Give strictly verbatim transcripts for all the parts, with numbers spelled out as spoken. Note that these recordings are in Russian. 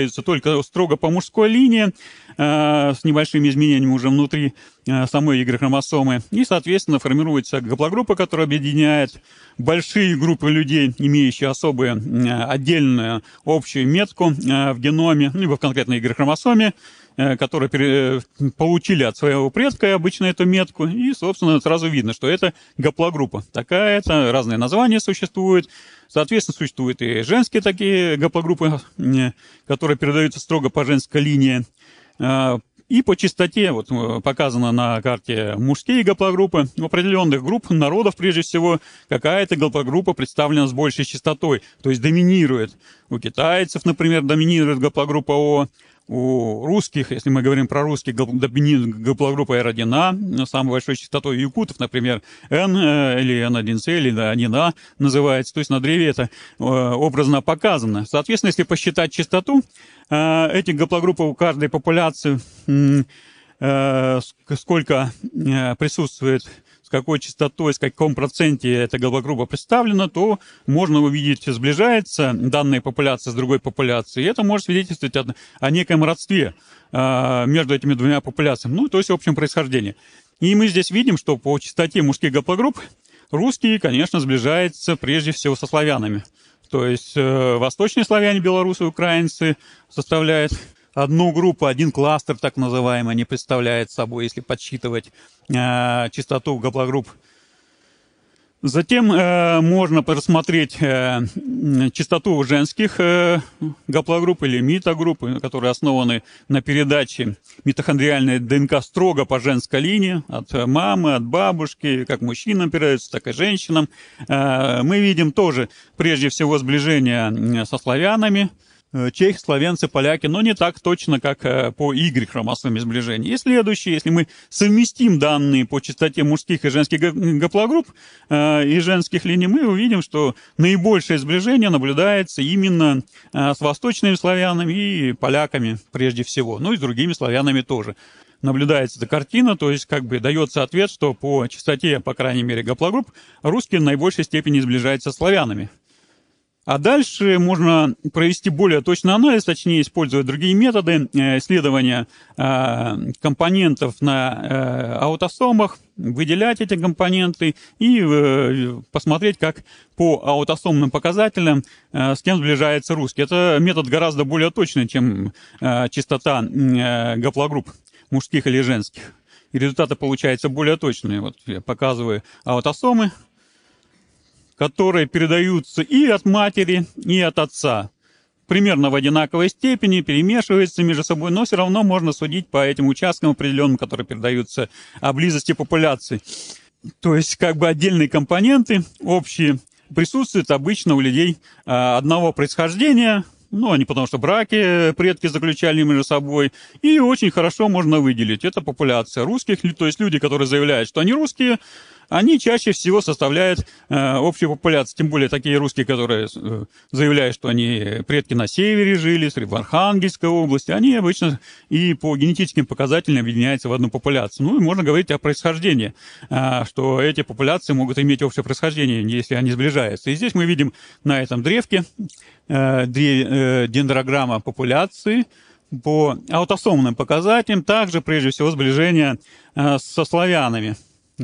только строго по мужской линии, э, с небольшими изменениями уже внутри э, самой Y-хромосомы. И, соответственно, формируется гаплогруппа, которая объединяет большие группы людей, имеющие особую э, отдельную общую метку э, в геноме, либо в конкретной Y-хромосоме, э, которые пере, э, получили от своего предка обычно эту метку. И, собственно, сразу видно, что это гаплогруппа. Такая-то, разные названия существуют. Соответственно, существуют и женские такие гаплогруппы, которые передаются строго по женской линии. И по частоте, вот показано на карте мужские гаплогруппы, у определенных групп народов, прежде всего, какая-то гаплогруппа представлена с большей частотой, то есть доминирует. У китайцев, например, доминирует гаплогруппа О, у русских, если мы говорим про русских, доминирует гаплогруппа эр один а, самой большой частотой. У якутов, например, N или эн один си или эн один а называется, то есть на древе это образно показано. Соответственно, если посчитать частоту этих гаплогрупп у каждой популяции, сколько присутствует, с какой частотой, с каком проценте эта гаплогруппа представлена, то можно увидеть, сближается данная популяция с другой популяцией. И это может свидетельствовать о, о неком родстве э, между этими двумя популяциями, ну, то есть общем происхождении. И мы здесь видим, что по частоте мужских гаплогрупп русские, конечно, сближаются прежде всего со славянами. То есть э, восточные славяне, белорусы, украинцы составляют одну группу, один кластер, так называемый, они представляют собой, если подсчитывать э, частоту гаплогрупп. Затем э, можно рассмотреть э, частоту женских э, гаплогрупп или митогрупп, которые основаны на передаче митохондриальной ДНК строго по женской линии, от мамы, от бабушки, как мужчинам передается, так и женщинам. Э, мы видим тоже, прежде всего, сближение со славянами, чехи, словенцы, поляки, но не так точно, как по Y-хромосоме сближения. И следующее, если мы совместим данные по частоте мужских и женских гаплогрупп э, и женских линий, мы увидим, что наибольшее сближение наблюдается именно э, с восточными славянами и поляками прежде всего, ну и с другими славянами тоже. Наблюдается эта картина, то есть как бы дается ответ, что по частоте, по крайней мере, гаплогрупп русские в наибольшей степени сближаются с славянами. А дальше можно провести более точный анализ, точнее использовать другие методы исследования компонентов на аутосомах, выделять эти компоненты и посмотреть, как по аутосомным показателям с кем сближается русский. Это метод гораздо более точный, чем частота гаплогрупп мужских или женских. И результаты получаются более точные. Вот я показываю аутосомы, которые передаются и от матери, и от отца. Примерно в одинаковой степени, перемешиваются между собой, но все равно можно судить по этим участкам определенным, которые передаются о близости популяций. То есть как бы отдельные компоненты общие присутствуют обычно у людей одного происхождения. Ну, они потому что браки предки заключали между собой. И очень хорошо можно выделить. Это популяция русских, то есть люди, которые заявляют, что они русские, они чаще всего составляют э, общую популяцию. Тем более такие русские, которые э, заявляют, что они предки на севере жили, в Архангельской области, они обычно и по генетическим показателям объединяются в одну популяцию. Ну, и можно говорить о происхождении, э, что эти популяции могут иметь общее происхождение, если они сближаются. И здесь мы видим на этом древке э, две э, дендрограмма популяции по аутосомным показателям, также, прежде всего, сближение э, со славянами.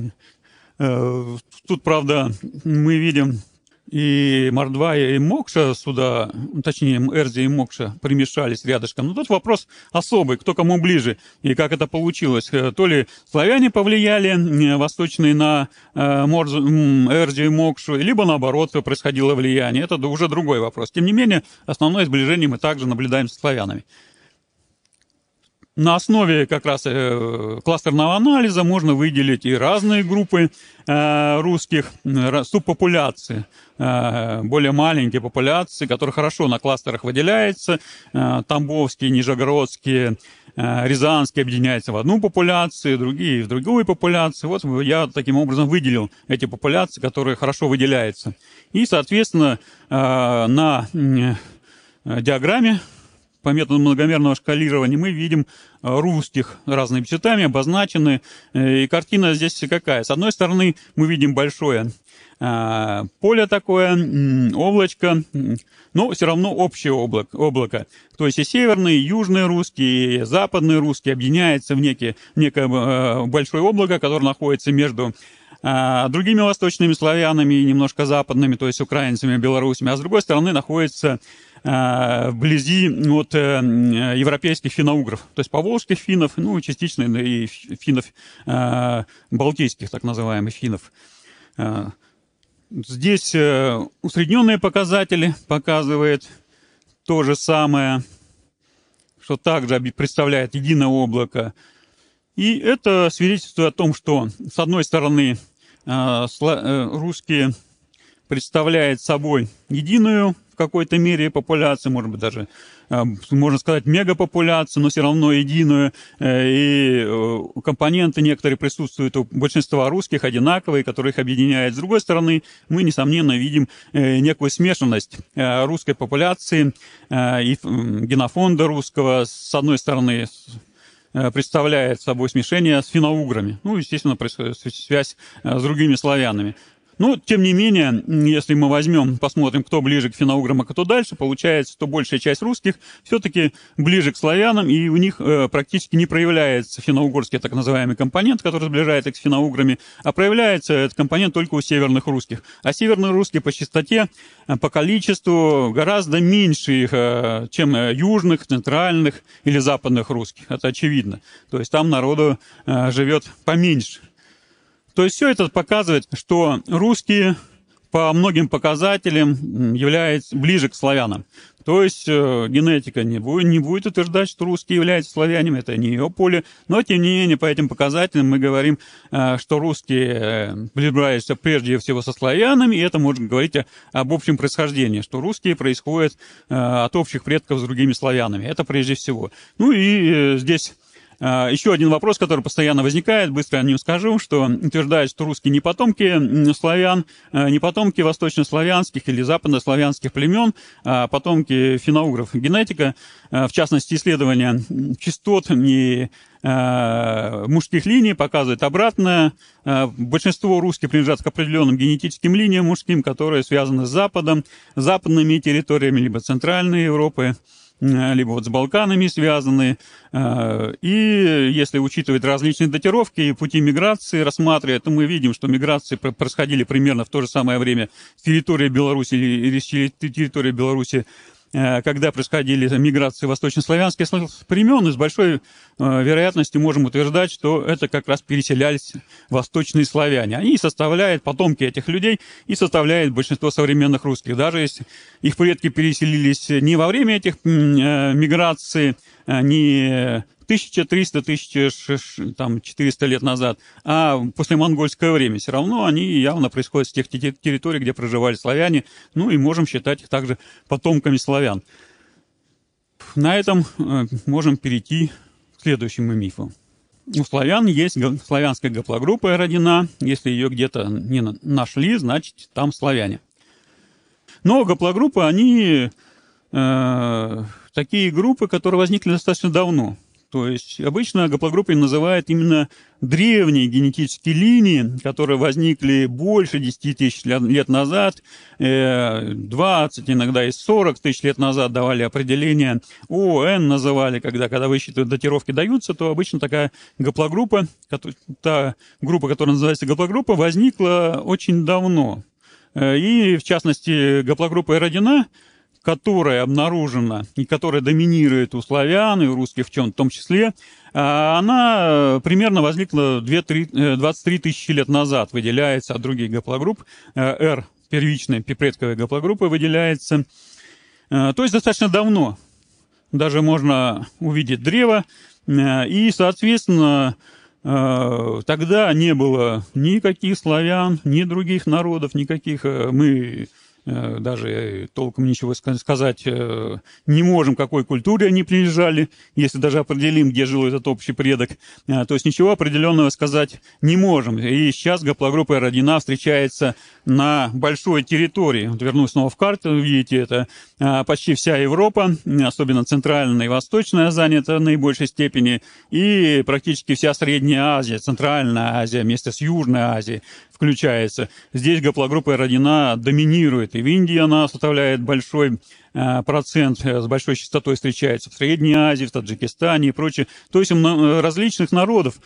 Тут, правда, мы видим и Мордвая, и Мокша сюда, точнее, Эрзи и Мокша примешались рядышком. Но тут вопрос особый, кто кому ближе и как это получилось. То ли славяне повлияли восточные на Эрзи и Мокшу, либо наоборот происходило влияние. Это уже другой вопрос. Тем не менее, основное сближение мы также наблюдаем со славянами. На основе как раз э, кластерного анализа можно выделить и разные группы э, русских, э, субпопуляции, э, более маленькие популяции, которые хорошо на кластерах выделяются. Э, Тамбовские, Нижегородские, э, Рязанские объединяются в одну популяцию, другие в другую популяцию. Вот я таким образом выделил эти популяции, которые хорошо выделяются. И, соответственно, э, на э, диаграмме по методу многомерного шкалирования мы видим русских разными цветами обозначены. И картина здесь какая? С одной стороны, мы видим большое поле такое, облачко, но все равно общее облако, облако. То есть и северные, и южные русские, и западные русские объединяются в некие, некое большое облако, которое находится между другими восточными славянами и немножко западными, то есть украинцами, белорусами, а с другой стороны находится вблизи от европейских финно-угров, то есть поволжских финнов, ну, частично и финнов, балтийских, так называемых финнов. Здесь усредненные показатели показывают то же самое, что также представляет единое облако. И это свидетельствует о том, что, с одной стороны, русские представляют собой единую в какой-то мере популяцию, может быть, даже, можно сказать, мегапопуляцию, но все равно единую. И компоненты некоторые присутствуют у большинства русских, одинаковые, которые их объединяют. С другой стороны, мы, несомненно, видим некую смешанность русской популяции и генофонда русского, с одной стороны, представляет собой смешение с финно-уграми. Ну, естественно, происходит связь с другими славянами. Но, тем не менее, если мы возьмем, посмотрим, кто ближе к финно-уграм, а кто дальше, получается, что большая часть русских все-таки ближе к славянам, и у них э, практически не проявляется финно-угорский так называемый компонент, который сближает их с финно-уграми, а проявляется этот компонент только у северных русских. А северные русские по частоте, по количеству гораздо меньше их, э, чем южных, центральных или западных русских. Это очевидно. То есть там народу э, живет поменьше. То есть все это показывает, что русские по многим показателям являются ближе к славянам. То есть э, генетика не будет, не будет утверждать, что русские являются славянами, это не ее поле. Но, тем не менее, по этим показателям мы говорим, э, что русские сближаются прежде всего со славянами, и это можно говорить о, об общем происхождении, что русские происходят э, от общих предков с другими славянами. Это прежде всего. Ну и э, здесь... Еще один вопрос, который постоянно возникает, быстро о нем скажу, что утверждают, что русские не потомки славян, не потомки восточнославянских или западнославянских племен, а потомки финно-угров. Генетика, в частности, исследования частот и мужских линий показывает обратное. Большинство русских принадлежат к определенным генетическим линиям мужским, которые связаны с Западом, западными территориями, либо Центральной Европы, либо вот с Балканами связаны. И если учитывать различные датировки и пути миграции, рассматривая, то мы видим, что миграции происходили примерно в то же самое время с территории Беларуси или с территории Беларуси, когда происходили миграции восточнославянских племен, и с большой вероятностью можем утверждать, что это как раз переселялись восточные славяне. Они составляют потомки этих людей и составляют большинство современных русских. Даже если их предки переселились не во время этих миграций, не тысяча триста — тысяча четыреста лет назад, а после монгольское время, все равно они явно происходят с тех территорий, где проживали славяне, ну и можем считать их также потомками славян. На этом можем перейти к следующему мифу. У славян есть славянская гаплогруппа родина, если ее где-то не нашли, значит там славяне. Но гаплогруппы, они э, такие группы, которые возникли достаточно давно. То есть обычно гаплогруппой называют именно древние генетические линии, которые возникли больше десяти тысяч лет назад, двадцать, иногда и сорок тысяч лет назад давали определение, О Н называли, когда, когда высчитывают, датировки даются, то обычно такая гаплогруппа, та группа, которая называется гаплогруппа, возникла очень давно. И, в частности, гаплогруппа родина, которая обнаружена и которая доминирует у славян и у русских в чем в том числе, она примерно возникла двадцать три тысячи лет назад, выделяется от других гаплогрупп. R, первичная предковая гаплогруппа, выделяется. То есть достаточно давно. Даже можно увидеть древо. И, соответственно, тогда не было никаких славян, ни других народов, никаких. Мы даже толком ничего сказать не можем, к какой культуре они принадлежали, если даже определим, где жил этот общий предок. То есть ничего определенного сказать не можем. И сейчас гаплогруппа родина встречается на большой территории. Вот вернусь снова в карту, видите, это почти вся Европа, особенно центральная и восточная занята в наибольшей степени, и практически вся Средняя Азия, Центральная Азия вместе с Южной Азией. включается. Здесь гаплогруппа родина доминирует, и в Индии она составляет большой процент, с большой частотой встречается в Средней Азии, в Таджикистане и прочее. То есть у различных народов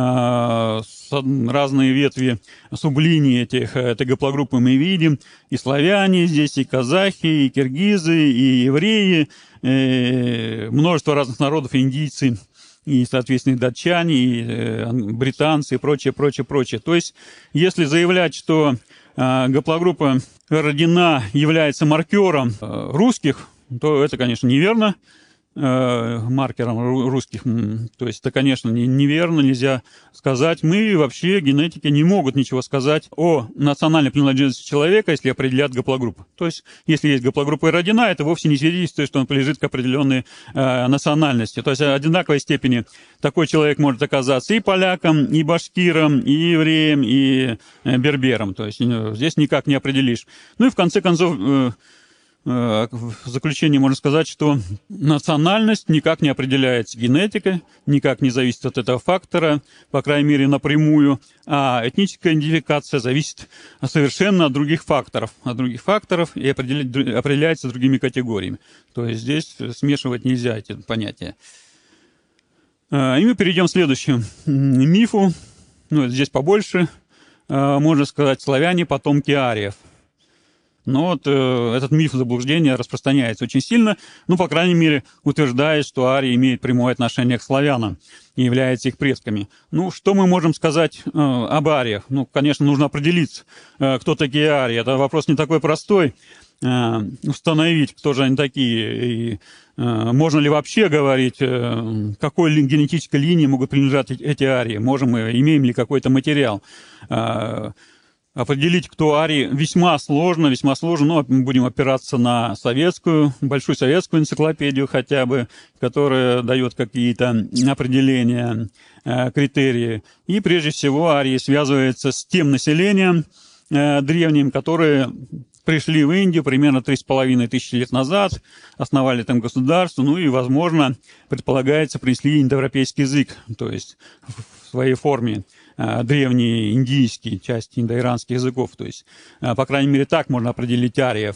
разные ветви сублинии этих, этой гаплогруппы мы видим. И славяне здесь, и казахи, и киргизы, и евреи, и множество разных народов, и индийцы, и, соответственно, и датчане, и британцы, и прочее, прочее, прочее. То есть, если заявлять, что гаплогруппа родина является маркером русских, то это, конечно, неверно. Маркером русских, то есть это, конечно, неверно, нельзя сказать. Мы вообще, генетики, не могут ничего сказать о национальной принадлежности человека, если определят гаплогруппу. То есть, если есть гаплогруппа и родина, это вовсе не свидетельствует, что он принадлежит к определенной э, национальности. То есть, в одинаковой степени такой человек может оказаться и поляком, и башкиром, и евреем, и э, бербером. То есть, э, здесь никак не определишь. Ну и в конце концов... Э, В заключение можно сказать, что национальность никак не определяется генетикой, никак не зависит от этого фактора, по крайней мере, напрямую, а этническая идентификация зависит совершенно от других факторов, от других факторов и определяется другими категориями. То есть здесь смешивать нельзя эти понятия. И мы перейдем к следующему мифу, ну, здесь побольше, можно сказать, славяне, потомки ариев. Но вот э, этот миф заблуждения распространяется очень сильно, ну, по крайней мере, утверждает, что арии имеют прямое отношение к славянам и являются их предками. Ну, что мы можем сказать э, об ариях? Ну, конечно, нужно определиться, э, кто такие арии. Это вопрос не такой простой, э, установить, кто же они такие, и э, можно ли вообще говорить, э, какой генетической линии могут принадлежать эти арии, можем мы, имеем ли какой-то материал. Э, Определить, кто арии, весьма сложно, весьма сложно, но мы будем опираться на советскую, большую советскую энциклопедию хотя бы, которая дает какие-то определения, критерии. И прежде всего арии связываются с тем населением древним, которые пришли в Индию примерно три с половиной тысячи лет назад, основали там государство, ну и, возможно, предполагается, принесли индоевропейский язык, то есть в своей форме. Древние индийские части индоиранских языков. То есть, по крайней мере, так можно определить ариев.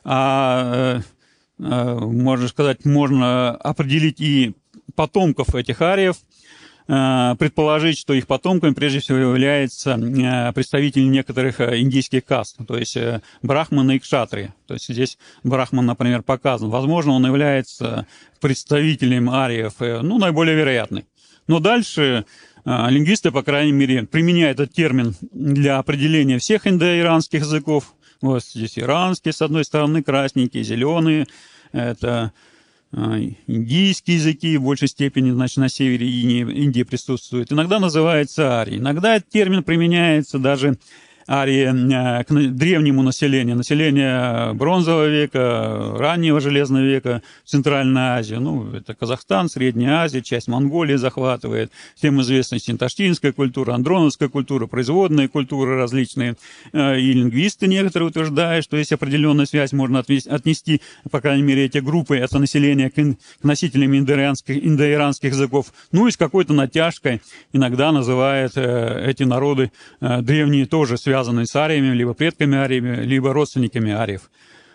А, можно сказать, можно определить и потомков этих ариев, предположить, что их потомками прежде всего являются представители некоторых индийских каст, то есть брахманы и кшатрии. То есть здесь брахман, например, показан. Возможно, он является представителем ариев, ну, наиболее вероятный. Но дальше лингвисты, по крайней мере, применяют этот термин для определения всех индоиранских языков. Вот здесь иранские, с одной стороны, красненькие, зеленые. Это индийские языки, в большей степени, значит, на севере Индии присутствуют. Иногда называется арий. Иногда этот термин применяется даже арии к древнему населению, население бронзового века, раннего железного века, Центральной Азии, ну, это Казахстан, Средняя Азия, часть Монголии захватывает, всем известна синташтинская культура, андроновская культура, производные культуры различные, и лингвисты некоторые утверждают, что есть определенная связь, можно отнести, по крайней мере, эти группы, это население к носителям индоиранских, индоиранских языков, ну, и с какой-то натяжкой иногда называют эти народы древние тоже связаны связанные с ариями, либо предками ариями, либо родственниками ариев.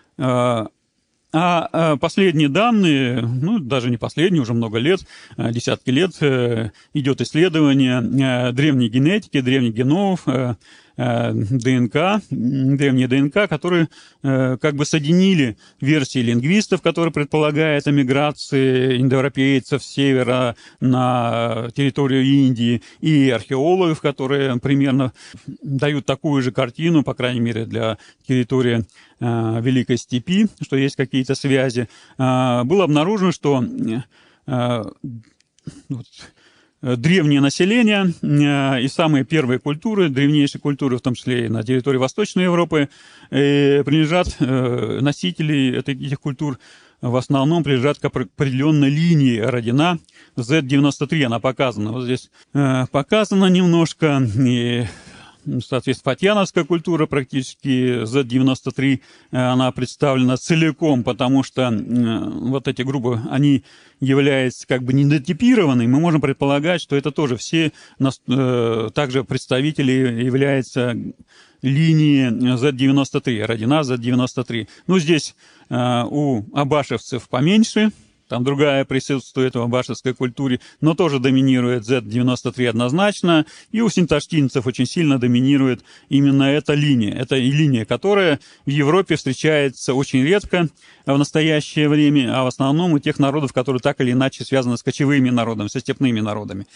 А последние данные, ну, даже не последние, уже много лет, десятки лет, идет исследование древней генетики, древних геномов, ДНК, древние ДНК, которые как бы соединили версии лингвистов, которые предполагают эмиграции индоевропейцев с севера на территорию Индии, и археологов, которые примерно дают такую же картину, по крайней мере, для территории Великой Степи, что есть какие-то связи. Было обнаружено, что древнее население и самые первые культуры, древнейшие культуры, в том числе и на территории Восточной Европы, принадлежат, носители этих культур в основном принадлежат к определенной линии родина зет девяносто три, она показана. Вот здесь показана немножко, и соответственно, фатьяновская культура практически, зет девяносто три, она представлена целиком, потому что вот эти группы, они являются как бы недотипированы. Мы можем предполагать, что это тоже все также представители являются линии зет девяносто три, родина зет девяносто три. Ну, здесь у абашевцев поменьше. Там другая присутствует в абашевской культуре, но тоже доминирует зет девяносто три однозначно. И у синташтинцев очень сильно доминирует именно эта линия. Это линия, которая в Европе встречается очень редко в настоящее время, а в основном у тех народов, которые так или иначе связаны с кочевыми народами, со степными народами.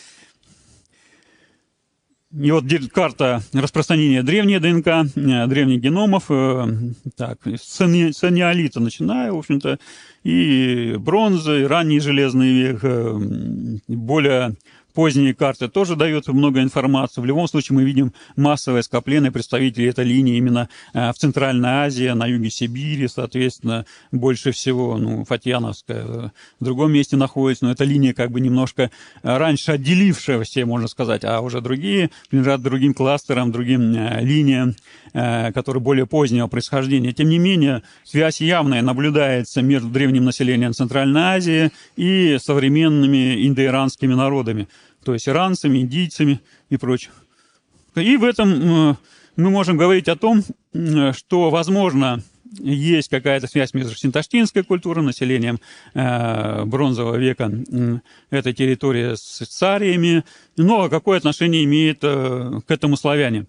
И вот карта распространения древней ДНК, древних геномов, так, с неолита начиная, в общем-то, и бронза, и ранний железный век, более поздние карты тоже дают много информации. В любом случае мы видим массовое скопление представителей этой линии именно в Центральной Азии, на юге Сибири, соответственно, больше всего, ну, Фатьяновская в другом месте находится, но эта линия как бы немножко раньше отделившаяся, можно сказать, а уже другие принадлежат другим кластерам, другим линиям, которые более позднего происхождения. Тем не менее, связь явная наблюдается между древним населением Центральной Азии и современными индоиранскими народами, то есть иранцами, индийцами и прочим. И в этом мы можем говорить о том, что, возможно, есть какая-то связь между синташтинской культурой, населением бронзового века этой территории с цариями, но какое отношение имеет к этому славяне.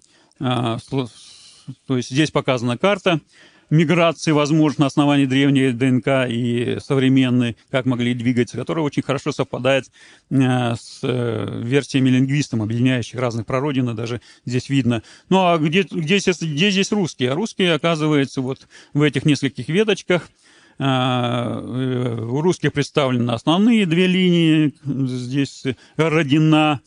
То есть здесь показана карта миграции, возможно, на основании древней ДНК и современной, как могли двигаться, которая очень хорошо совпадает с версиями лингвистов, объединяющих разных прародин, даже здесь видно. Ну, а где, где, где здесь русские? А русские, оказывается, вот в этих нескольких веточках. У русских представлены основные две линии, здесь родина,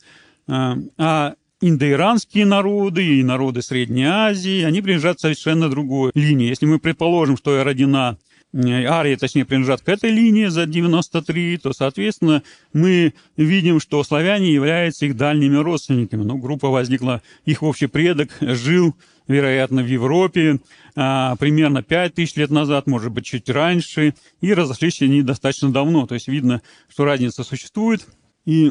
а индоиранские народы и народы Средней Азии, они принадлежат совершенно другой линии. Если мы предположим, что родина, арии, точнее, принадлежат к этой линии зет девяносто три, то, соответственно, мы видим, что славяне являются их дальними родственниками. Ну, группа возникла, их общий предок жил, вероятно, в Европе а, примерно пять тысяч лет назад, может быть, чуть раньше, и разошлись они достаточно давно. То есть видно, что разница существует, и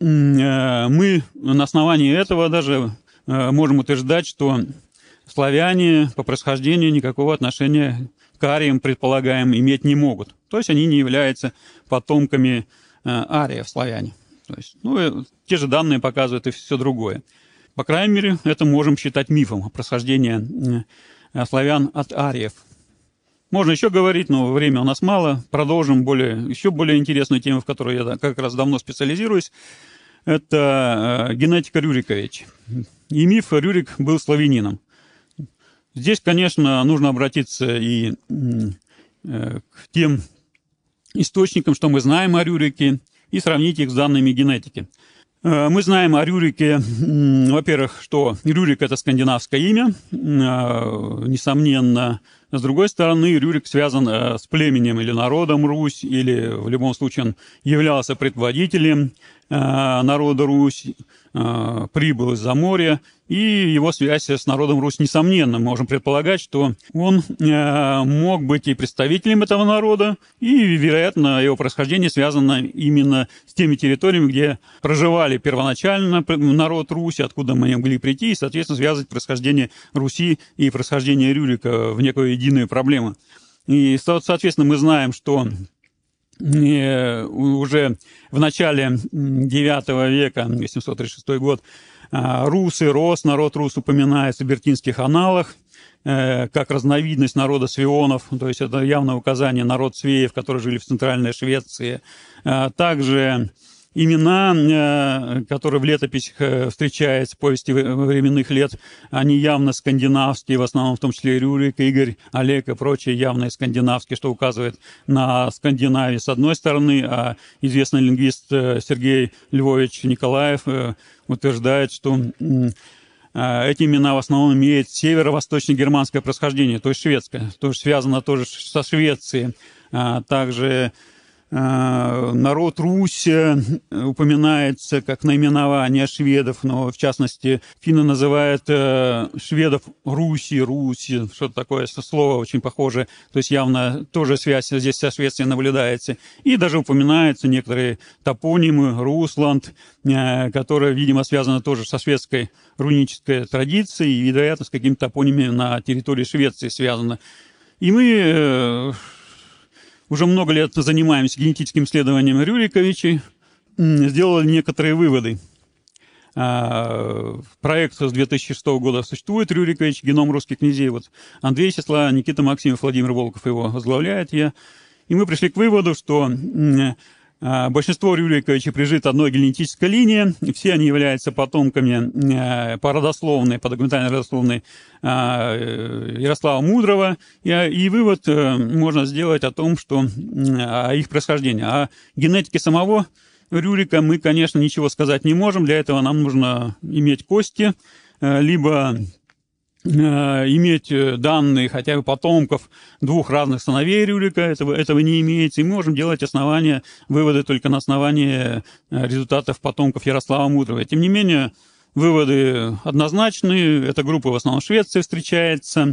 мы на основании этого даже можем утверждать, что славяне по происхождению никакого отношения к ариям, предполагаем, иметь не могут. То есть они не являются потомками ариев, славяне. То есть, ну, те же данные показывают и все другое. По крайней мере, это можем считать мифом происхождения славян от ариев. Можно еще говорить, но времени у нас мало. Продолжим более, еще более интересную тему, в которой я как раз давно специализируюсь. Это генетика Рюриковича. И миф: Рюрик был славянином. Здесь, конечно, нужно обратиться и к тем источникам, что мы знаем о Рюрике, и сравнить их с данными генетики. Мы знаем о Рюрике, во-первых, что Рюрик – это скандинавское имя, несомненно. С другой стороны, Рюрик связан с племенем или народом Русь, или в любом случае он являлся предводителем народа Русь, прибыл из-за моря, и его связь с народом Русь несомненно. Мы можем предполагать, что он мог быть и представителем этого народа, и, вероятно, его происхождение связано именно с теми территориями, где проживали первоначально народ Руси, откуда мы могли прийти, и, соответственно, связывать происхождение Руси и происхождение Рюрика в некую единую проблему. И, соответственно, мы знаем, что уже в начале девятого века, восемьсот тридцать шестой год, русы, Рос, народ Рус упоминается в бертинских аналах как разновидность народа свионов, то есть это явное указание народ свеев, которые жили в Центральной Швеции. Также имена, которые в летописях встречаются, в повести временных лет, они явно скандинавские, в основном в том числе Рюрик, Игорь, Олег и прочие явные скандинавские, что указывает на Скандинавию с одной стороны, а известный лингвист Сергей Львович Николаев утверждает, что эти имена в основном имеют северо-восточно-германское происхождение, то есть шведское, то есть связано тоже со Швецией. Также народ Русь упоминается как наименование шведов, но в частности финны называют шведов Руси, Руси, что-то такое слово очень похоже, то есть явно тоже связь здесь со Швецией наблюдается. И даже упоминаются некоторые топонимы, Русланд, которая, видимо, связана тоже со шведской рунической традицией и, вероятно, с какими-то топонимами на территории Швеции связано. И мы уже много лет занимаемся генетическим исследованием Рюриковичей, сделали некоторые выводы. Проект с две тысячи шестого года существует, Рюрикович, геном русских князей. Вот Андрей Сесла, Никита Максимов, Владимир Волков его возглавляет. Я. И мы пришли к выводу, что большинство Рюриковичей прижито одной генетической линии, все они являются потомками по родословной, по документальной родословной Ярослава Мудрого, и, и вывод можно сделать о том, что о их происхождении. О генетике самого Рюрика мы, конечно, ничего сказать не можем, для этого нам нужно иметь кости, либо иметь данные хотя бы потомков двух разных сыновей Рюрика, этого, этого не имеется, и мы можем делать основания, выводы только на основании результатов потомков Ярослава Мудрого. Тем не менее, выводы однозначные, эта группа в основном в Швеции встречается,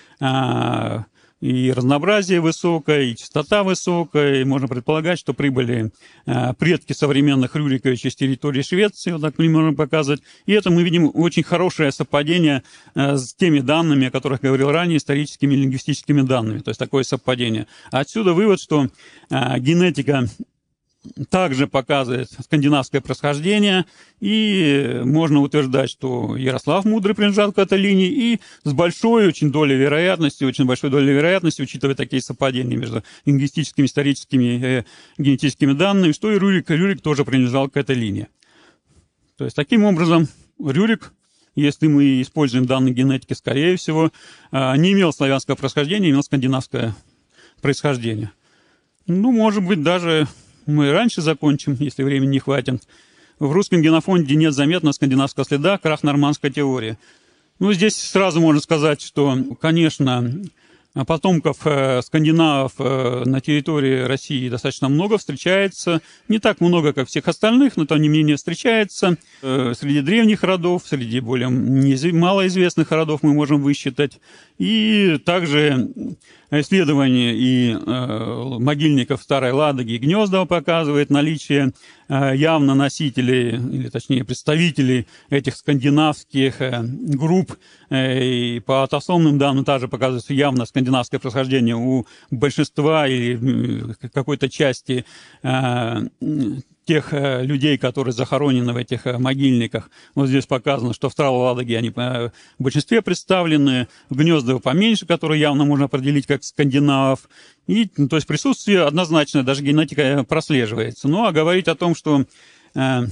и разнообразие высокое, и частота высокая, и можно предполагать, что прибыли предки современных Рюриковичей с территории Швеции, вот так мы можем показывать. И это мы видим очень хорошее совпадение с теми данными, о которых я говорил ранее, историческими и лингвистическими данными, то есть такое совпадение. Отсюда вывод, что генетика также показывает скандинавское происхождение, и можно утверждать, что Ярослав Мудрый принадлежал к этой линии, и с большой очень долей вероятности, очень большой долей вероятности, учитывая такие совпадения между лингвистическими, историческими, э, генетическими данными, что и Рюрик, Рюрик тоже принадлежал к этой линии. То есть, таким образом, Рюрик, если мы используем данные генетики, скорее всего, э, не имел славянского происхождения, имел скандинавское происхождение. Ну, может быть, даже мы раньше закончим, если времени не хватит. В русском генофонде нет заметного скандинавского следа, крах нормандской теории. Ну, здесь сразу можно сказать, что, конечно, потомков э, скандинавов э, на территории России достаточно много встречается. Не так много, как всех остальных, но тем не менее встречается. Э, среди древних родов, среди более малоизвестных родов мы можем высчитать. И также исследование и э, могильников Старой Ладоги и Гнездова показывает наличие э, явно носителей, или точнее представителей этих скандинавских э, групп. Э, и по автосомным данным также показывается явно скандинавское происхождение у большинства или какой-то части э, тех людей, которые захоронены в этих могильниках. Вот здесь показано, что в Старой Ладоге они в большинстве представлены, в Гнездово поменьше, которые явно можно определить как скандинавов. И, ну, то есть присутствие однозначно, даже генетика прослеживается. Ну, а говорить о том, что э,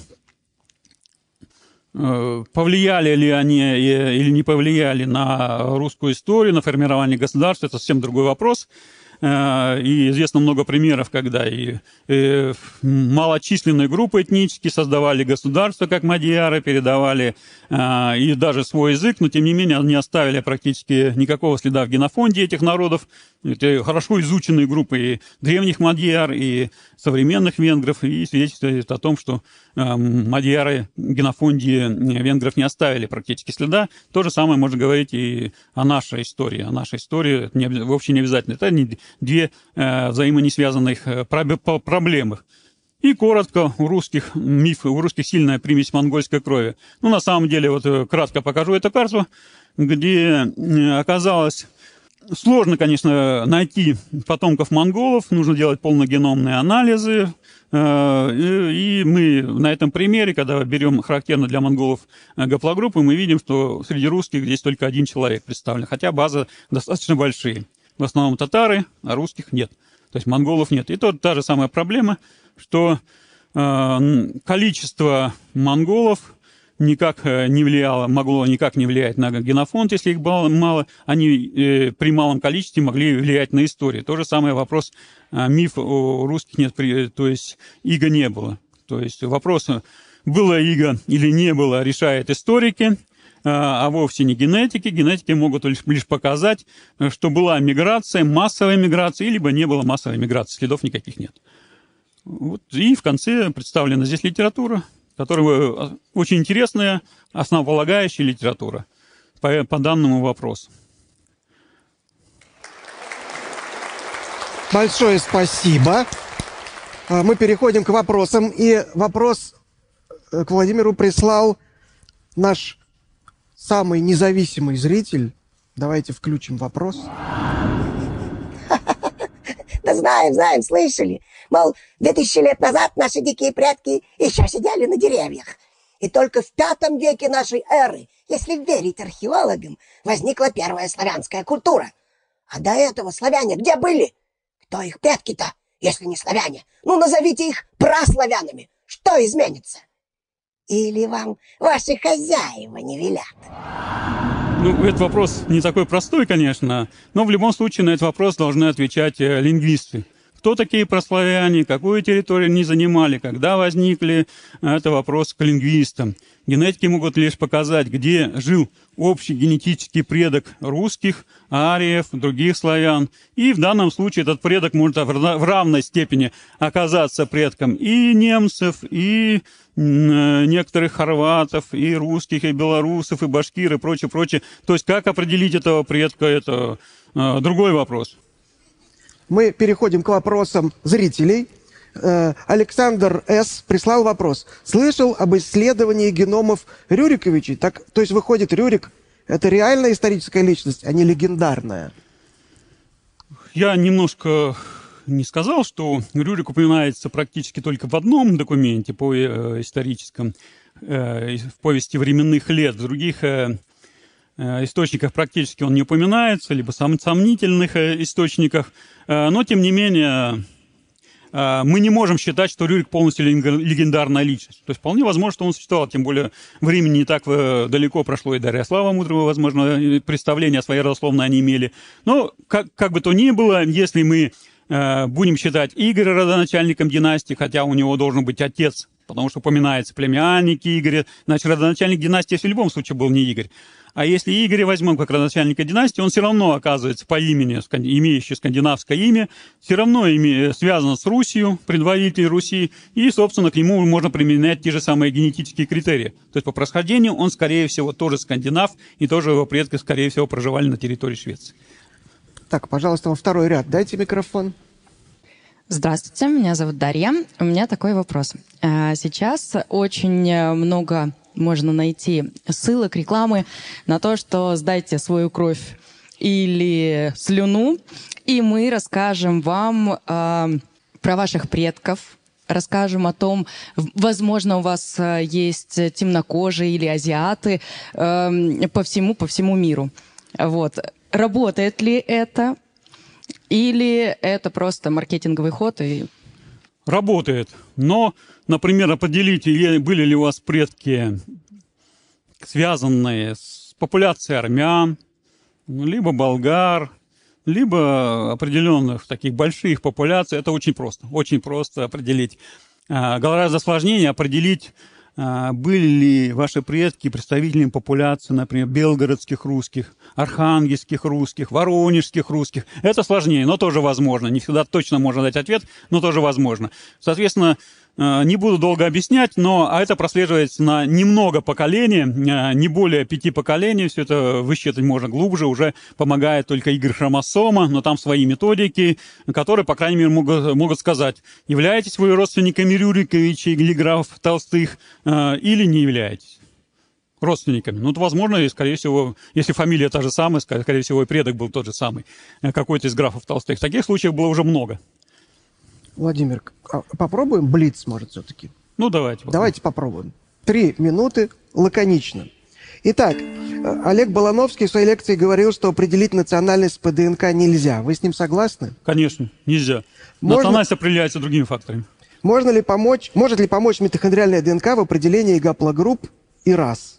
э, повлияли ли они или не повлияли на русскую историю, на формирование государства, это совсем другой вопрос. И известно много примеров, когда и, и малочисленные группы этнические создавали государство, как мадьяры, передавали а, и даже свой язык, но тем не менее они оставили практически никакого следа в генофонде этих народов. Это хорошо изученные группы и древних мадьяр, и современных венгров, и свидетельствует о том, что а, мадьяры в генофонде венгров не оставили практически следа. То же самое можно говорить и о нашей истории. О нашей истории не, вовсе не обязательно. Это не две э, взаимонесвязанных э, проблемы. И коротко, у русских миф, у русских сильная примесь монгольской крови. Ну, на самом деле, вот кратко покажу эту карту, где э, оказалось сложно, конечно, найти потомков монголов, нужно делать полногеномные анализы. Э, и, и мы на этом примере, когда берем характерно для монголов гаплогруппы, мы видим, что среди русских здесь только один человек представлен, хотя базы достаточно большие. В основном татары, а русских нет. То есть монголов нет. И то та же самая проблема, что э, количество монголов никак не влияло, могло никак не влиять на генофонд, если их было мало. Они э, при малом количестве могли влиять на историю. То же самое вопрос, э, миф о русских нет, при, то есть иго не было. То есть вопрос, было иго или не было, решают историки, а вовсе не генетики. Генетики могут лишь, лишь показать, что была миграция, массовая миграция, либо не было массовой миграции, следов никаких нет. Вот. И в конце представлена здесь литература, которая очень интересная, основополагающая литература по, по данному вопросу. Большое спасибо. Мы переходим к вопросам. И вопрос к Владимиру прислал наш самый независимый зритель. Давайте включим вопрос. Да знаем, знаем, слышали. Мол, две тысячи лет назад наши дикие предки еще сидели на деревьях. И только в пятом веке нашей эры, если верить археологам, возникла первая славянская культура. А до этого славяне где были? Кто их предки-то, если не славяне? Ну, назовите их праславянами. Что изменится? Или вам ваши хозяева не велят? Ну, этот вопрос не такой простой, конечно, но в любом случае на этот вопрос должны отвечать лингвисты. Кто такие прославяне, какую территорию они занимали, когда возникли, это вопрос к лингвистам. Генетики могут лишь показать, где жил общий генетический предок русских, ариев, других славян. И в данном случае этот предок может в равной степени оказаться предком и немцев, и некоторых хорватов, и русских, и белорусов, и башкир, и прочее, прочее. То есть как определить этого предка, это э, другой вопрос. Мы переходим к вопросам зрителей. Александр С. прислал вопрос. Слышал об исследовании геномов Рюриковичей? Так, то есть, выходит, Рюрик – это реальная историческая личность, а не легендарная? Я немножко не сказал, что Рюрик упоминается практически только в одном документе по э, историческом, э, в повести временных лет. В других э, э, источниках практически он не упоминается, либо сом, сомнительных э, источниках. Э, но, тем не менее, э, мы не можем считать, что Рюрик полностью легендарная личность. То есть вполне возможно, что он существовал, тем более времени не так э, далеко прошло, и Дарья Слава Мудрого, возможно, представление о своей родословной они имели. Но, как, как бы то ни было, если мы будем считать Игоря родоначальником династии, хотя у него должен быть отец, потому что упоминается племянник Игоря, значит, родоначальник династии в любом случае был не Игорь. А если Игоря возьмем как родоначальника династии, он все равно оказывается по имени, имеющий скандинавское имя, все равно связан с Русью, предводитель Руси, и, собственно, к нему можно применять те же самые генетические критерии. То есть по происхождению он, скорее всего, тоже скандинав, и тоже его предки, скорее всего, проживали на территории Швеции. Так, пожалуйста, во второй ряд дайте микрофон. Здравствуйте, меня зовут Дарья. У меня такой вопрос. Сейчас очень много можно найти ссылок, рекламы на то, что сдайте свою кровь или слюну, и мы расскажем вам э, про ваших предков, расскажем о том, возможно, у вас есть темнокожие или азиаты э, по всему, по всему миру. Вот. Работает ли это? Или это просто маркетинговый ход? И... Работает. Но, например, определите, были ли у вас предки, связанные с популяцией армян, либо болгар, либо определенных таких больших популяций. Это очень просто. Очень просто определить. Гораздо сложнее определить, были ли ваши предки представителями популяции, например, белгородских русских, архангельских русских, воронежских русских. Это сложнее, но тоже возможно. Не всегда точно можно дать ответ, но тоже возможно. Соответственно, не буду долго объяснять, но а это прослеживается на немного поколений, не более пяти поколений. Все это высчитать можно глубже, уже помогает только Игорь Хромосома, но там свои методики, которые, по крайней мере, могут, могут сказать, являетесь вы родственниками Рюриковичей или графов Толстых, или не являетесь родственниками. Ну, это возможно, и, скорее всего, если фамилия та же самая, скорее всего, и предок был тот же самый, какой-то из графов Толстых. Таких случаев было уже много. Владимир, попробуем блиц, может, все-таки? Ну, давайте. Попробуем. Давайте попробуем. Три минуты, лаконично. Итак, Олег Балановский в своей лекции говорил, что определить национальность по ДНК нельзя. Вы с ним согласны? Конечно, нельзя. Можно... Национальность определяется другими факторами. Можно ли помочь, может ли помочь митохондриальная ДНК в определении гаплогрупп и рас?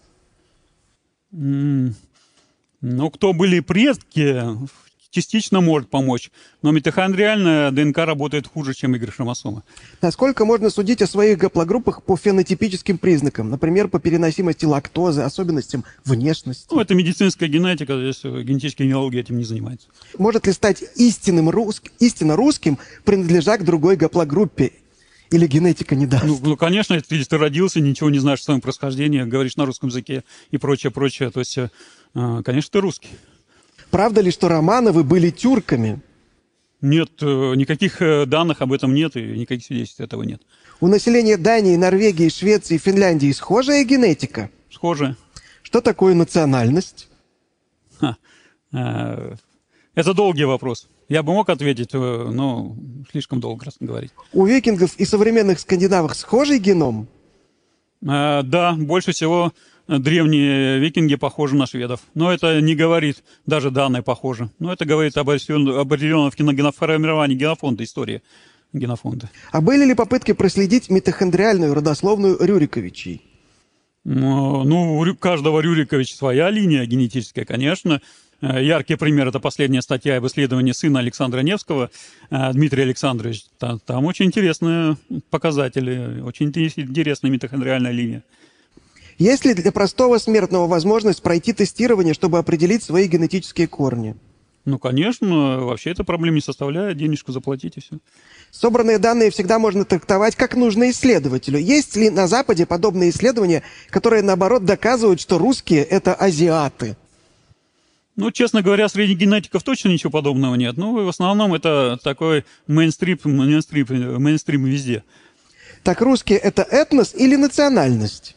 Mm. Ну, кто были предки, частично может помочь. Но митохондриальная ДНК работает хуже, чем игры-хромосомы. Насколько можно судить о своих гаплогруппах по фенотипическим признакам? Например, по переносимости лактозы, особенностям внешности? Ну, это медицинская генетика, здесь генетическая генеалогия этим не занимается. Может ли стать истинным рус... истинно русским, принадлежа к другой гаплогруппе? Или генетика не даст? Ну, ну, конечно, если ты родился, ничего не знаешь о своем происхождении, говоришь на русском языке и прочее, прочее, то есть, э, конечно, ты русский. Правда ли, что Романовы были тюрками? Нет, э, никаких э, данных об этом нет, и никаких свидетельств этого нет. У населения Дании, Норвегии, Швеции, Финляндии схожая генетика? Схоже. Что такое национальность? Ха. Э, Это долгий вопрос. Я бы мог ответить, э, но слишком долго раз говорить. У викингов и современных скандинавов схожий геном? Э, Да, больше всего древние викинги похожи на шведов. Но это не говорит, даже данные похожи. Но это говорит об определенном об определенном геноформировании генофонда, истории генофонда. А были ли попытки проследить митохондриальную родословную Рюриковичей? Ну, ну, у Рю- каждого Рюриковича своя линия генетическая, конечно. Э, Яркий пример – это последняя статья об исследовании сына Александра Невского, э, Дмитрий Александрович. Та- Там очень интересные показатели, очень интерес- интересная митохондриальная линия. Есть ли для простого смертного возможность пройти тестирование, чтобы определить свои генетические корни? Ну, конечно, вообще это проблем не составляет, денежку заплатить и все. Собранные данные всегда можно трактовать как нужно исследователю. Есть ли на Западе подобные исследования, которые, наоборот, доказывают, что русские – это азиаты? Ну, честно говоря, среди генетиков точно ничего подобного нет. Ну, в основном это такой мейнстрим, мейнстрим, мейнстрим везде. Так русские – это этнос или национальность?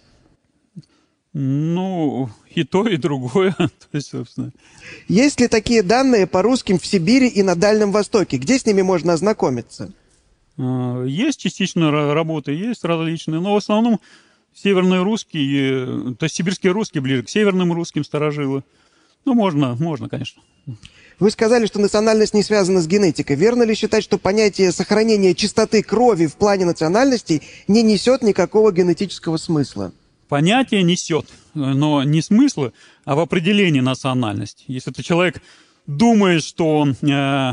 Ну, и то, и другое. То есть, собственно. Есть ли такие данные по русским в Сибири и на Дальнем Востоке? Где с ними можно ознакомиться? А, Есть частично ра- работы, есть различные, но в основном северные русские, э, то есть сибирские русские ближе к северным русским старожилы. Ну, можно, можно, конечно. Вы сказали, что национальность не связана с генетикой. Верно ли считать, что понятие сохранения чистоты крови в плане национальностей не несет никакого генетического смысла? Понятие несет, но не смысла, а в определении национальности. Если ты человек думает, что он э,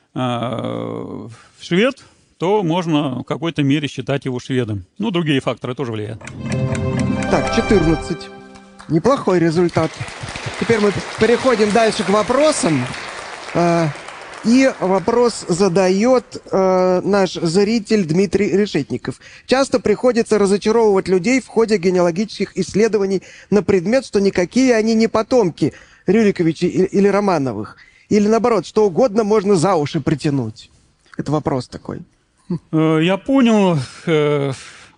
э, швед, то можно в какой-то мере считать его шведом. Ну, другие факторы тоже влияют. Так, четырнадцать. Неплохой результат. Теперь мы переходим дальше к вопросам. Э, И вопрос задает э, наш зритель Дмитрий Решетников. Часто приходится разочаровывать людей в ходе генеалогических исследований на предмет, что никакие они не потомки Рюриковичей и- или Романовых. Или наоборот, что угодно можно за уши притянуть. Это вопрос такой. Э, Я понял, э,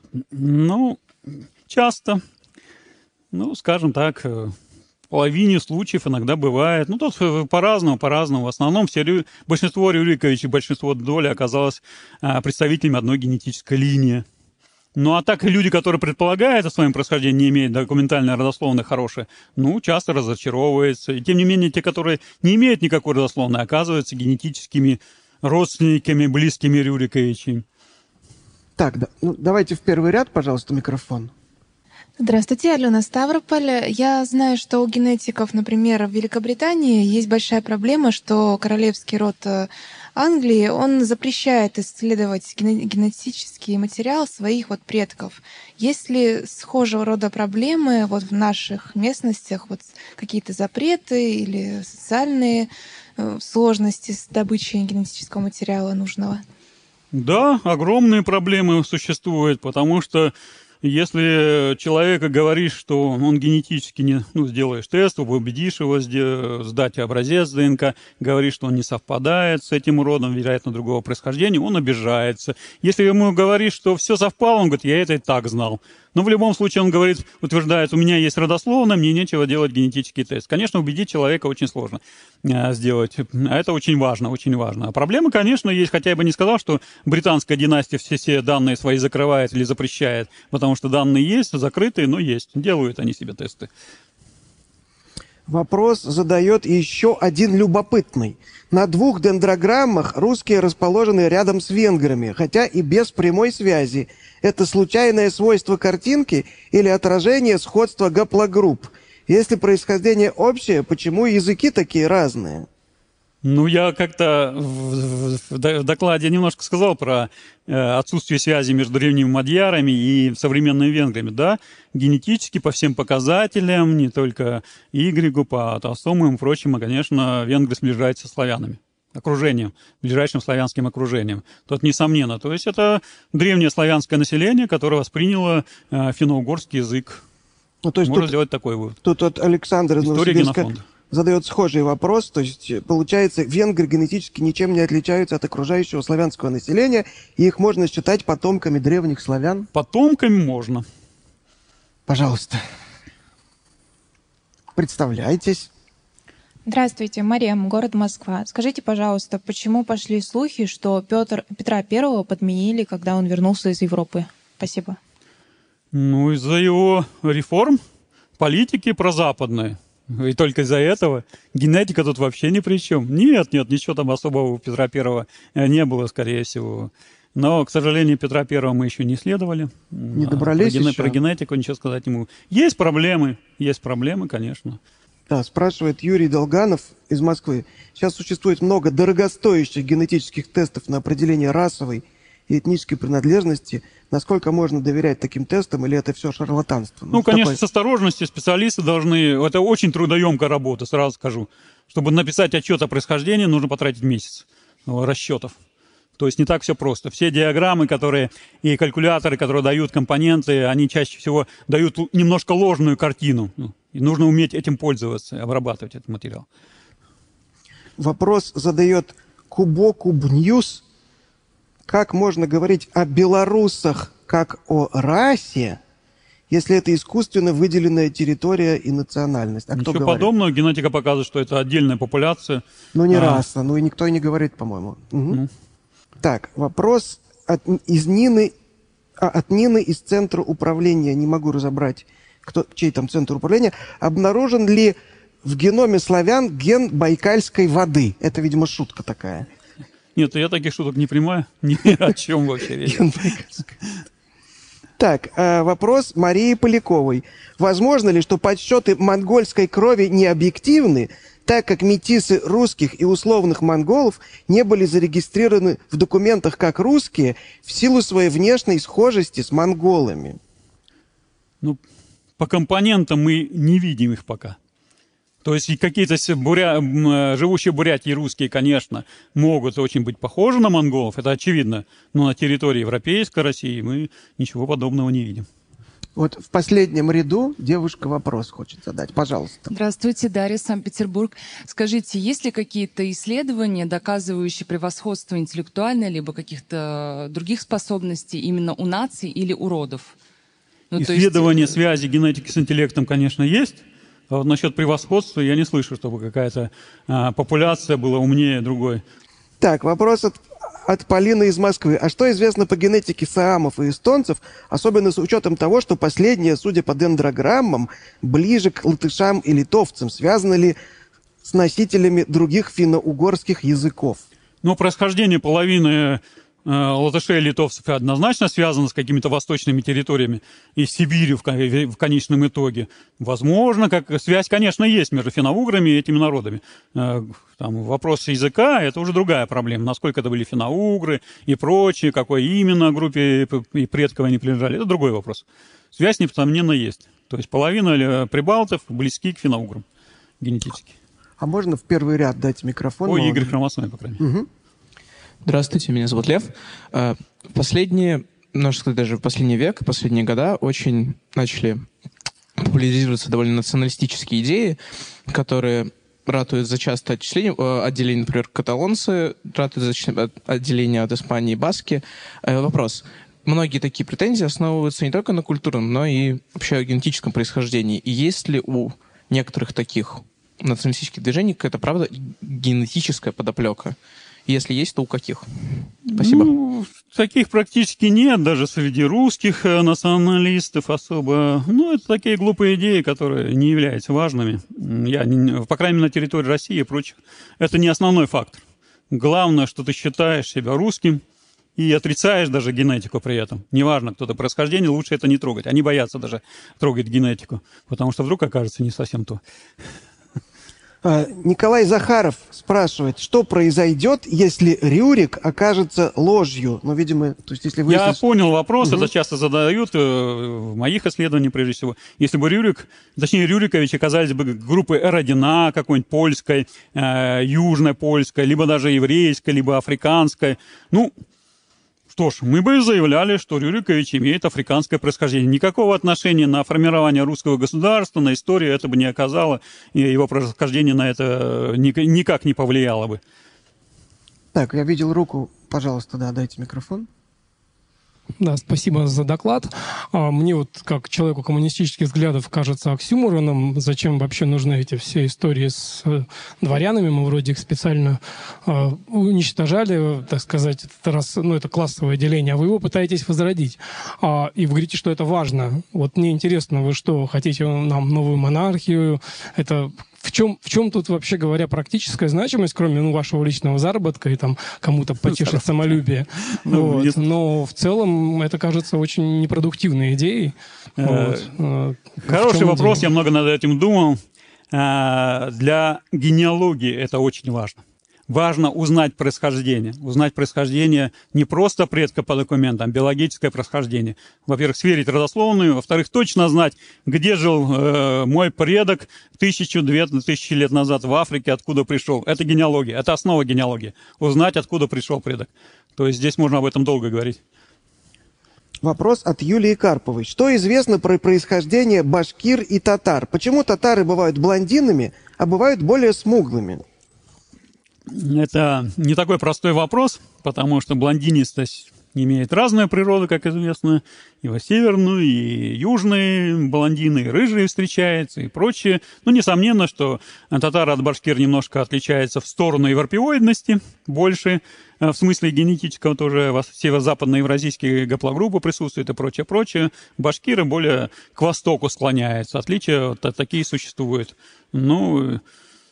ну, часто, ну, скажем так, э, в половине случаев иногда бывает. Ну, тут э, по-разному, по-разному. В основном все, Рю- большинство Рюриковичей, большинство доли оказалось э, представителями одной генетической линии. Ну, а так и люди, которые предполагают о своем происхождении, не имеют документальной родословной хорошей, ну, часто разочаровываются. И тем не менее, те, которые не имеют никакой родословной, оказываются генетическими родственниками, близкими Рюриковичей. Так, да, ну, давайте в первый ряд, пожалуйста, микрофон. Здравствуйте, Алена, Ставрополь. Я знаю, что у генетиков, например, в Великобритании есть большая проблема, что королевский род э, Англии, он запрещает исследовать гене- генетический материал своих вот предков. Есть ли схожего рода проблемы вот в наших местностях, вот какие-то запреты или социальные э, сложности с добычей генетического материала нужного? Да, огромные проблемы существуют, потому что если человека говоришь, что он генетически не, ну, сделаешь тест, убедишь его сде- сдать образец ДНК, говоришь, что он не совпадает с этим родом, вероятно, другого происхождения, он обижается. Если ему говоришь, что все совпало, он говорит, я это и так знал. Но в любом случае он говорит, утверждает, у меня есть родословно, мне нечего делать генетический тест. Конечно, убедить человека очень сложно э, сделать. Это очень важно, очень важно. А проблемы, конечно, есть. Хотя я бы не сказал, что британская династия все, все данные свои закрывает или запрещает, потому что данные есть, закрытые, но есть. Делают они себе тесты. Вопрос задает еще один любопытный. На двух дендрограммах русские расположены рядом с венграми, хотя и без прямой связи. Это случайное свойство картинки или отражение сходства гаплогрупп? Если происхождение общее, почему языки такие разные? Ну, я как-то в, в- в докладе немножко сказал про э, отсутствие связи между древними мадьярами и современными венграми. Да, генетически по всем показателям, не только Y, по толстому и прочим, а, конечно, венгры сближаются с славянами. окружением, ближайшим славянским окружением. Тут несомненно. То есть это древнее славянское население, которое восприняло э, финно-угорский язык. Ну, то есть Можно тут, сделать такой вывод. тут вот Александр из История Новосибирска генофонда. задает схожий вопрос. То есть, получается, венгры генетически ничем не отличаются от окружающего славянского населения, и их можно считать потомками древних славян? Потомками можно. Пожалуйста. Представляйтесь. Здравствуйте, Мария, город Москва. Скажите, пожалуйста, почему пошли слухи, что Петр, Петра Первого подменили, когда он вернулся из Европы? Спасибо. Ну, из-за его реформ политики прозападные. И только из-за этого генетика тут вообще ни при чем. Нет, нет, ничего там особого у Петра Первого не было, скорее всего. Но, к сожалению, Петра Первого мы еще не исследовали. Не добрались про, ген... еще? про генетику ничего сказать не могу. Есть проблемы, есть проблемы, конечно. Да, спрашивает Юрий Долганов из Москвы. Сейчас существует много дорогостоящих генетических тестов на определение расовой и этнической принадлежности. Насколько можно доверять таким тестам, или это все шарлатанство? Ну, конечно, такое... с осторожностью специалисты должны... Это очень трудоемкая работа, сразу скажу. Чтобы написать отчет о происхождении, нужно потратить месяц расчетов. То есть не так все просто. Все диаграммы, которые и калькуляторы, которые дают компоненты, они чаще всего дают немножко ложную картину. И нужно уметь этим пользоваться и обрабатывать этот материал. Вопрос задает Кубокуб Ньюс. Как можно говорить о белорусах как о расе, если это искусственно выделенная территория и национальность? А кто Ничего говорит? подобного. Генетика показывает, что это отдельная популяция. Ну, не а... раса. Ну, и никто и не говорит, по-моему. Угу. Ну. Так, вопрос от, из Нины, а, от Нины из Центра управления. Не могу разобрать, кто, чей там Центр управления. Обнаружен ли в геноме славян ген байкальской воды? Это, видимо, шутка такая. Нет, я таких шуток не принимаю. Ни о чем вообще речь. Так, э, вопрос Марии Поляковой. Возможно ли, что подсчеты монгольской крови не объективны, так как метисы русских и условных монголов не были зарегистрированы в документах как русские в силу своей внешней схожести с монголами? Ну, по компонентам мы не видим их пока. То есть какие-то буря... живущие в Бурятии русские, конечно, могут очень быть похожи на монголов, это очевидно. Но на территории Европейской России мы ничего подобного не видим. Вот в последнем ряду девушка вопрос хочет задать. Пожалуйста. Здравствуйте, Дарья, Санкт-Петербург. Скажите, есть ли какие-то исследования, доказывающие превосходство интеллектуальной либо каких-то других способностей именно у наций или у родов? Ну, Исследования есть... связи генетики с интеллектом, конечно, есть. А вот насчет превосходства я не слышу, чтобы какая-то а, популяция была умнее другой. Так, вопрос от, от Полины из Москвы. А что известно по генетике саамов и эстонцев, особенно с учетом того, что последние, судя по дендрограммам, ближе к латышам и литовцам? Связаны ли с носителями других финно-угорских языков? Ну, происхождение половины э, латышей и литовцев однозначно связано с какими-то восточными территориями и Сибирью в, в конечном итоге. Возможно, как связь, конечно, есть между финно-уграми и этими народами. Э, там, вопрос языка – это уже другая проблема. Насколько это были финно-угры и прочие, какой именно группе и предков они принадлежали – это другой вопрос. Связь, несомненно, есть. То есть половина прибалтов близки к финно-уграм генетически. А можно в первый ряд дать микрофон? По Игорь хромосоме, по крайней мере. Угу. Здравствуйте, меня зовут Лев. Последние, можно сказать, даже в последний век, последние года очень начали популяризироваться довольно националистические идеи, которые ратуют за частое отчисление, отделение, например, каталонцы, ратуют за отделение от Испании и Баски. Вопрос. Многие такие претензии основываются не только на культурном, но и вообще генетическом происхождении. И есть ли у некоторых таких националистических движений какая-то, правда, генетическая подоплека? Если есть, то у каких? Спасибо. Ну, таких практически нет, даже среди русских националистов особо. Ну, это такие глупые идеи, которые не являются важными. Я, по крайней мере, на территории России и прочих. Это не основной фактор. Главное, что ты считаешь себя русским и отрицаешь даже генетику при этом. Неважно, кто-то происхождение, лучше это не трогать. Они боятся даже трогать генетику, потому что вдруг окажется не совсем то. А, Николай Захаров спрашивает, что произойдет, если Рюрик окажется ложью? Ну, видимо, то есть если вы... Я понял вопрос, Угу. это часто задают э, в моих исследованиях, прежде всего. Если бы Рюрик, точнее, Рюрикович оказались бы группой эр один а какой-нибудь польской, э, южной польской, либо даже еврейской, либо африканской, ну... Что ж, мы бы заявляли, что Рюрикович имеет африканское происхождение. Никакого отношения на формирование русского государства, на историю это бы не оказало, и его происхождение на это никак не повлияло бы. Так, я видел руку. Пожалуйста, да, дайте микрофон. Да, спасибо за доклад. А, Мне вот, как человеку коммунистических взглядов, кажется оксюмороном, зачем вообще нужны эти все истории с э, дворянами. Мы вроде их специально э, уничтожали, так сказать, это, раз, ну, это классовое деление, а вы его пытаетесь возродить. А, и вы говорите, что это важно. Вот мне интересно, вы что, хотите нам новую монархию? Это... В чем, в чем тут, вообще говоря, практическая значимость, кроме ну, вашего личного заработка и там кому-то потешить самолюбие? Вот. Но в целом это кажется очень непродуктивной идеей. Вот. Хороший вопрос, я много над этим думал. Для генеалогии это очень важно. Важно узнать происхождение. Узнать происхождение не просто предка по документам, а биологическое происхождение. Во-первых, сверить родословную. Во-вторых, точно знать, где жил э, мой предок тысячу, две тысячи лет назад в Африке, откуда пришел. Это генеалогия, это основа генеалогии. Узнать, откуда пришел предок. То есть здесь можно об этом долго говорить. Вопрос от Юлии Карповой. Что известно про происхождение башкир и татар? Почему татары бывают блондинами, а бывают более смуглыми? Это не такой простой вопрос, потому что блондинистость имеет разную природу, как известно. И во северную, и южные блондины, и рыжие встречаются, и прочее. Ну, несомненно, что татар от башкир немножко отличается в сторону европеоидности больше. В смысле генетического тоже северо-западно-евразийские гаплогруппы присутствуют и прочее, прочее. Башкиры более к востоку склоняются. Отличия вот такие существуют. Ну...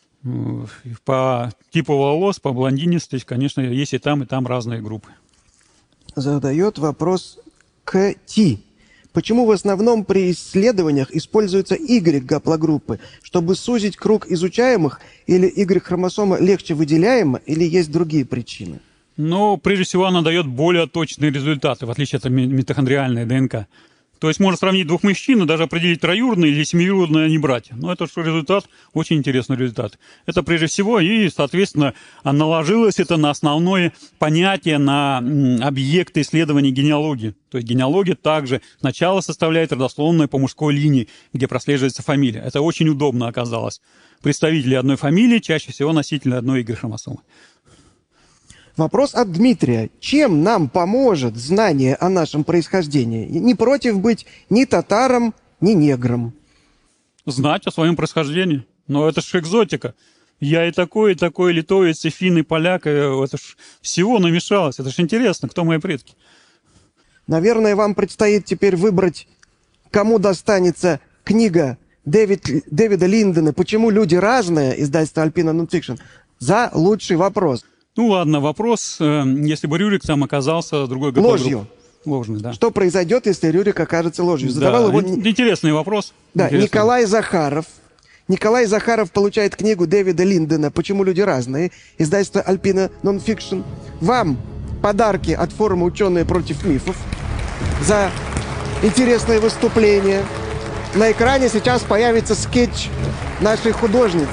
По типу волос, по блондинистости, конечно, есть и там, и там разные группы. Задает вопрос К Ти. Почему в основном при исследованиях используются Y-гаплогруппы? Чтобы сузить круг изучаемых, или Y-хромосома легче выделяема, или есть другие причины? Но прежде всего она дает более точные результаты, в отличие от митохондриальной ДНК. То есть можно сравнить двух мужчин и даже определить, троюродные или семиюродные они братья. Но это что результат, очень интересный результат. Это прежде всего, и, соответственно, наложилось это на основное понятие, на объекты исследований генеалогии. То есть генеалогия также сначала составляет родословную по мужской линии, где прослеживается фамилия. Это очень удобно оказалось. Представители одной фамилии чаще всего носители одной Y-хромосомы. Вопрос от Дмитрия. Чем нам поможет знание о нашем происхождении? Не против быть ни татаром, ни негром. Знать о своем происхождении. Но это ж экзотика. Я и такой, и такой, литовец, и финн, и поляк. Это ж всего намешалось. Это ж интересно, кто мои предки. Наверное, вам предстоит теперь выбрать, кому достанется книга Дэвид, Дэвида Линдена «Почему люди разные», издательство Alpina Nonfiction, за лучший вопрос. Ну ладно, вопрос, если бы Рюрик там оказался другой гаплогруппой. Ложью. Ложный, да. Что произойдет, если Рюрик окажется ложью? Задавал да, его... Интересный вопрос. Да, Интересный. Николай Захаров. Николай Захаров получает книгу Дэвида Линдена «Почему люди разные», издательство Alpina Nonfiction. Вам подарки от форума «Ученые против мифов» за интересное выступление. На экране сейчас появится скетч нашей художницы.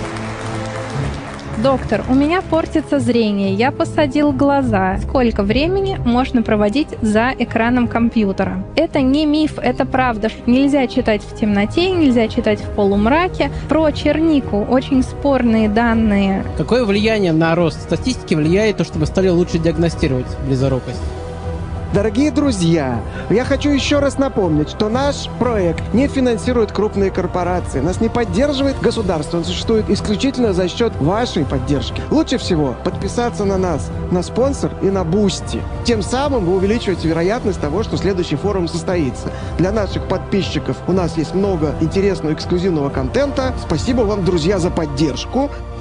Доктор, у меня портится зрение, я посадил глаза. Сколько времени можно проводить за экраном компьютера? Это не миф, это правда. Нельзя читать в темноте, нельзя читать в полумраке. Про чернику очень спорные данные. Какое влияние на рост статистики влияет то, чтобы стали лучше диагностировать близорукость? Дорогие друзья, я хочу еще раз напомнить, что наш проект не финансирует крупные корпорации, нас не поддерживает государство, он существует исключительно за счет вашей поддержки. Лучше всего подписаться на нас, на спонсор и на Бусти. Тем самым вы увеличиваете вероятность того, что следующий форум состоится. Для наших подписчиков у нас есть много интересного эксклюзивного контента. Спасибо вам, друзья, за поддержку.